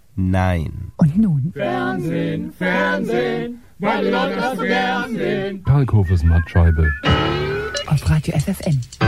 Nein. Und nun? Fernsehen, Fernsehen, weil die Leute das so gern sehen. Kalkhofes Mattscheibe. Auf Radio FFN.